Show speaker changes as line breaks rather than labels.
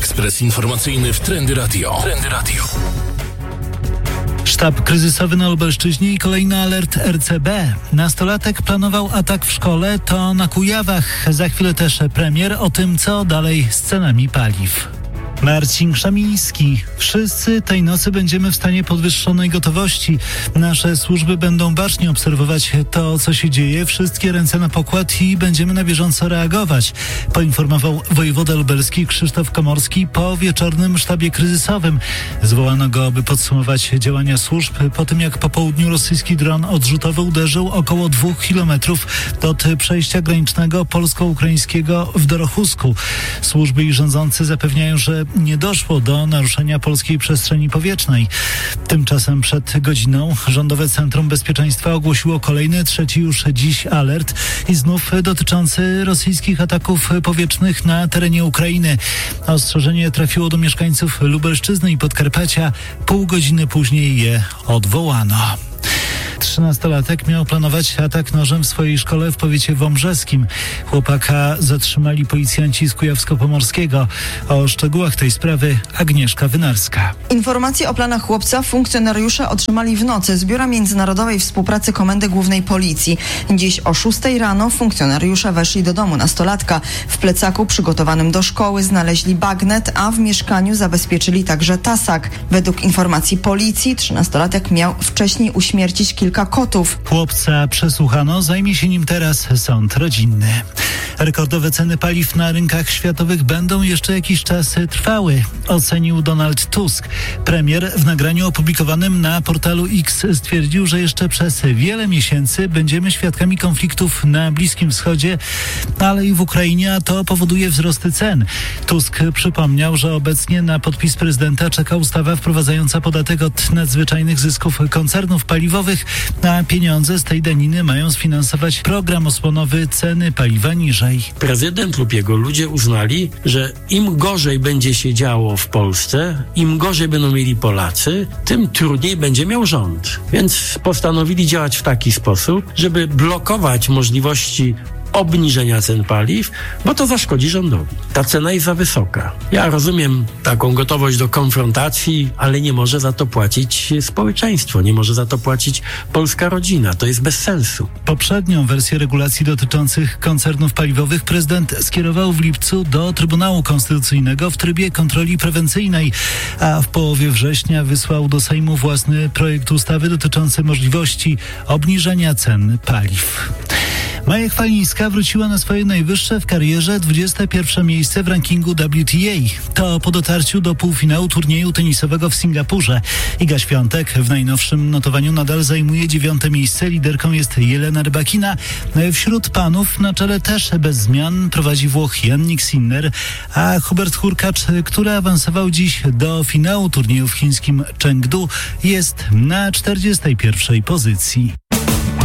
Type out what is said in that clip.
Ekspres informacyjny w Trendy Radio.
Sztab kryzysowy na Lubelszczyźnie i kolejny alert RCB. Nastolatek planował atak w szkole, to na Kujawach. Za chwilę też premier o tym, co dalej z cenami paliw. Marcin Krzemiński. Wszyscy tej nocy będziemy w stanie podwyższonej gotowości. Nasze służby będą bacznie obserwować to, co się dzieje. Wszystkie ręce na pokład i będziemy na bieżąco reagować, poinformował wojewoda lubelski Krzysztof Komorski po wieczornym sztabie kryzysowym. Zwołano go, by podsumować działania służb po tym, jak po południu rosyjski dron odrzutowy uderzył około 2 kilometrów od przejścia granicznego polsko-ukraińskiego w Dorochusku. Służby i rządzący zapewniają, że nie doszło do naruszenia polskiej przestrzeni powietrznej. Tymczasem przed godziną Rządowe Centrum Bezpieczeństwa ogłosiło kolejny, trzeci już dziś alert i znów dotyczący rosyjskich ataków powietrznych na terenie Ukrainy. Ostrzeżenie trafiło do mieszkańców Lubelszczyzny i Podkarpacia. Pół godziny później je odwołano. 13-latek miał planować atak nożem w swojej szkole w powiecie wąbrzeskim. Chłopaka zatrzymali policjanci z Kujawsko-Pomorskiego. O szczegółach tej sprawy Agnieszka Wynarska.
Informacje o planach chłopca funkcjonariusze otrzymali w nocy z Biura Międzynarodowej Współpracy Komendy Głównej Policji. Dziś o 6 rano funkcjonariusze weszli do domu nastolatka. W plecaku przygotowanym do szkoły znaleźli bagnet, a w mieszkaniu zabezpieczyli także tasak. Według informacji policji 13-latek miał wcześniej uśmiercić kilka kotów.
Chłopca przesłuchano, zajmie się nim teraz sąd rodzinny. Rekordowe ceny paliw na rynkach światowych będą jeszcze jakiś czas trwały, ocenił Donald Tusk. Premier w nagraniu opublikowanym na portalu X stwierdził, że jeszcze przez wiele miesięcy będziemy świadkami konfliktów na Bliskim Wschodzie, ale i w Ukrainie, a to powoduje wzrosty cen. Tusk przypomniał, że obecnie na podpis prezydenta czeka ustawa wprowadzająca podatek od nadzwyczajnych zysków koncernów paliwowych, a pieniądze z tej daniny mają sfinansować program osłonowy Ceny paliwa niżej.
Prezydent lub jego ludzie uznali, że im gorzej będzie się działo w Polsce, im gorzej będą mieli Polacy, tym trudniej będzie miał rząd. Więc postanowili działać w taki sposób, żeby blokować możliwości obniżenia cen paliw, bo to zaszkodzi rządowi. Ta cena jest za wysoka. Ja rozumiem taką gotowość do konfrontacji, ale nie może za to płacić społeczeństwo, nie może za to płacić polska rodzina. To jest bez sensu.
Poprzednią wersję regulacji dotyczących koncernów paliwowych prezydent skierował w lipcu do Trybunału Konstytucyjnego w trybie kontroli prewencyjnej, a w połowie września wysłał do Sejmu własny projekt ustawy dotyczący możliwości obniżenia cen paliw. Maja Chwalińska wróciła na swoje najwyższe w karierze 21. miejsce w rankingu WTA. To po dotarciu do półfinału turnieju tenisowego w Singapurze. Iga Świątek w najnowszym notowaniu nadal zajmuje 9. miejsce. Liderką jest Jelena Rybakina. Wśród panów na czele też bez zmian prowadzi Włoch Jannik Sinner, a Hubert Hurkacz, który awansował dziś do finału turnieju w chińskim Chengdu, jest na 41. pozycji.